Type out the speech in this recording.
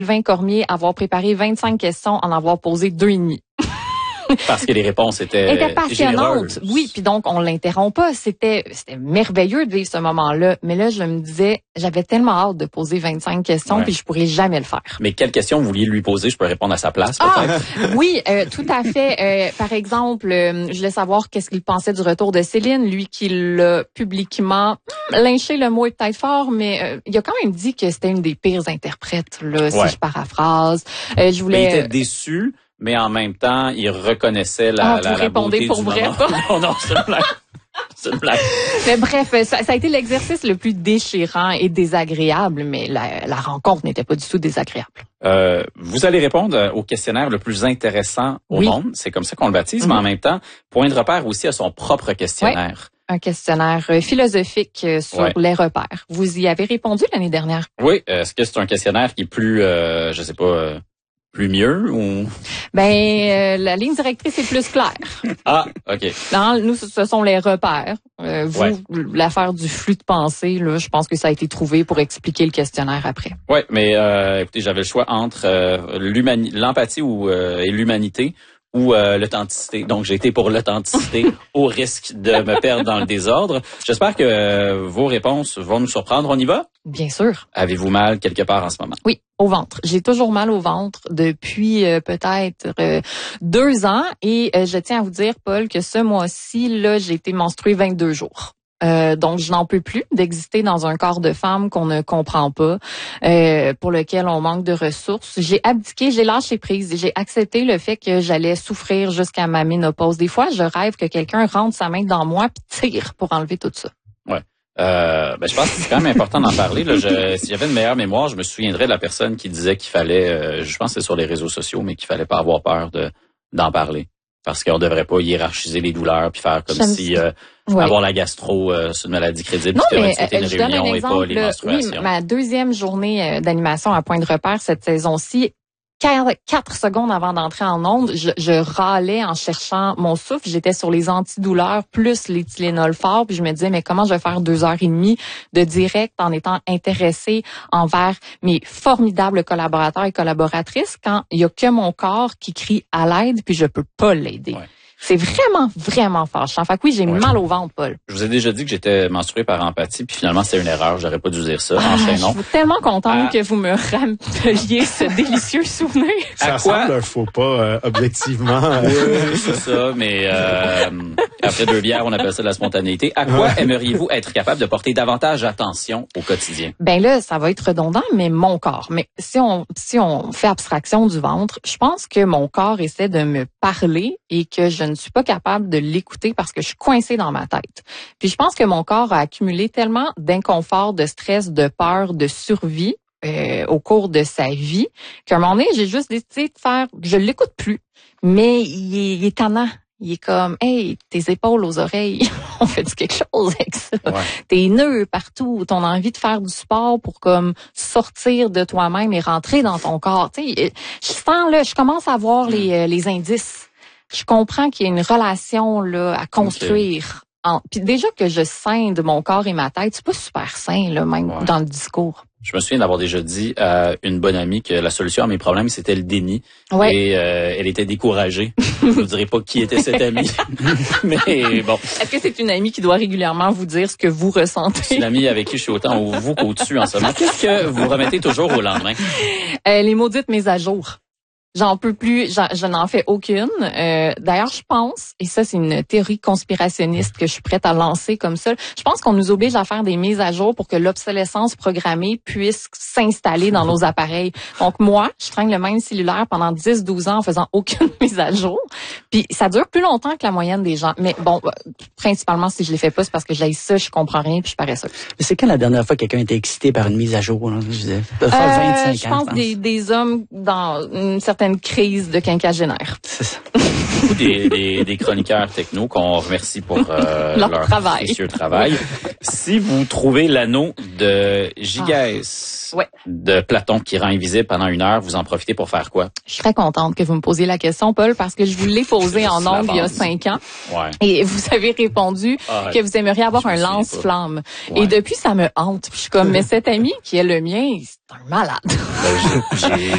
Sylvain Cormier avoir préparé 25 questions, en avoir posé 2,5. Parce que les réponses étaient passionnantes. généreuses. Oui, puis donc on l'interrompt pas. C'était merveilleux de vivre ce moment-là. Mais là, je me disais, j'avais tellement hâte de poser 25 questions, puis je pourrais jamais le faire. Mais quelles questions vous vouliez lui poser? Je peux répondre à sa place, peut-être. Oui, tout à fait. Par exemple, je voulais savoir qu'est-ce qu'il pensait du retour de Céline, lui qui l'a publiquement lynché, le mot est peut-être fort, mais il a quand même dit que c'était une des pires interprètes, là, si je paraphrase. Je voulais. Mais il était déçu. Mais en même temps, il reconnaissait la beauté pour du vrai, moment. Non, c'est une blague. C'est une blague. Mais bref, ça a été l'exercice le plus déchirant et désagréable, mais la rencontre n'était pas du tout désagréable. Vous allez répondre au questionnaire le plus intéressant au monde. C'est comme ça qu'on le baptise, mais en même temps, Point de repère aussi a son propre questionnaire. Un questionnaire philosophique sur les repères. Vous y avez répondu l'année dernière? Oui. Est-ce que c'est un questionnaire qui est plus, je sais pas... plus mieux ou? La ligne directrice est plus claire. Ah, OK. Non, nous, ce sont les repères. L'affaire du flux de pensée, là, je pense que ça a été trouvé pour expliquer le questionnaire après. Oui, mais écoutez, j'avais le choix entre l'empathie et l'humanité ou l'authenticité. Donc, j'ai été pour l'authenticité au risque de me perdre dans le désordre. J'espère que vos réponses vont nous surprendre. On y va? Bien sûr. Avez-vous mal quelque part en ce moment? Oui, au ventre. J'ai toujours mal au ventre depuis peut-être 2 ans et je tiens à vous dire, Paul, que ce mois-ci, là, j'ai été menstruée 22 jours. Donc, je n'en peux plus d'exister dans un corps de femme qu'on ne comprend pas, pour lequel on manque de ressources. J'ai abdiqué, j'ai lâché prise, j'ai accepté le fait que j'allais souffrir jusqu'à ma ménopause. Des fois, je rêve que quelqu'un rentre sa main dans moi puis tire pour enlever tout ça. Ouais. Je pense que c'est quand même important d'en parler. Là, si j'avais une meilleure mémoire, je me souviendrais de la personne qui disait qu'il fallait, je pense que c'est sur les réseaux sociaux, mais qu'il fallait pas avoir peur d'en parler. Parce qu'on devrait pas hiérarchiser les douleurs puis faire comme si avoir la gastro c'est une maladie crédible. Non, mais c'était une réunion et pas les menstruations. Oui, ma deuxième journée d'animation à Point de repère cette saison-ci, 4 secondes avant d'entrer en onde, je râlais en cherchant mon souffle. J'étais sur les antidouleurs plus les Tylenol forts. Puis je me disais, mais comment je vais faire 2h30 de direct en étant intéressée envers mes formidables collaborateurs et collaboratrices quand il y a que mon corps qui crie à l'aide puis je peux pas l'aider. Ouais. C'est vraiment, vraiment fâchant. Fait que oui, j'ai mal au ventre, Paul. Je vous ai déjà dit que j'étais menstruée par empathie, puis finalement, c'est une erreur. J'aurais pas dû dire ça. Enchaînons. Je suis tellement contente que vous me rappeliez ce délicieux souvenir. Ça semble un faux pas, objectivement. Oui, c'est ça, mais après 2 bières, on appelle ça de la spontanéité. À quoi aimeriez-vous être capable de porter davantage attention au quotidien? Ben là, ça va être redondant, mais mon corps. Mais si on fait abstraction du ventre, je pense que mon corps essaie de me parler et que je ne suis pas capable de l'écouter parce que je suis coincée dans ma tête. Puis je pense que mon corps a accumulé tellement d'inconfort, de stress, de peur, de survie au cours de sa vie qu'à un moment donné, j'ai juste décidé de faire, je l'écoute plus, mais il est tannant. Il est comme, hey, tes épaules aux oreilles, on fait quelque chose avec ça. Ouais. Tes nœuds partout, ton envie de faire du sport pour comme sortir de toi-même et rentrer dans ton corps. Tu sais, je sens là, je commence à voir les indices. Je comprends qu'il y a une relation là à construire. Puis déjà que je scinde mon corps et ma tête, c'est pas super sain là, même dans le discours. Je me souviens d'avoir déjà dit à une bonne amie que la solution à mes problèmes, c'était le déni. Ouais. Et elle était découragée. Je ne vous dirai pas qui était cette amie. Mais bon. Est-ce que c'est une amie qui doit régulièrement vous dire ce que vous ressentez? C'est une amie avec qui je suis autant au vous qu'au-dessus en ce moment. Qu'est-ce que vous remettez toujours au lendemain? Les maudites mises à jour. J'en peux plus, je n'en fais aucune. D'ailleurs, je pense, et ça c'est une théorie conspirationniste que je suis prête à lancer comme ça, je pense qu'on nous oblige à faire des mises à jour pour que l'obsolescence programmée puisse s'installer dans nos appareils. Donc moi, je traîne le même cellulaire pendant 10-12 ans en faisant aucune mise à jour. Puis ça dure plus longtemps que la moyenne des gens. Mais bon, principalement si je les fais pas, c'est parce que j'aille ça, je comprends rien puis je suis paresseuse. Mais c'est quand la dernière fois que quelqu'un était excité par une mise à jour? Là, je disais, ça fait 25 ans. Je pense des hommes dans une certaine crise de quinquagénaire. C'est ça. beaucoup des chroniqueurs techno qu'on remercie pour leur travail. précieux travail. Si vous trouvez l'anneau de Gigas de Platon qui rend invisible pendant 1 heure, vous en profitez pour faire quoi? Je suis très contente que vous me posiez la question, Paul, parce que je vous l'ai posée en ondes il y a 5 ans. Ouais. Et vous avez répondu que vous aimeriez avoir un lance-flamme. Et depuis, ça me hante. Puis je suis comme, mais cet ami qui est le mien, c'est un malade.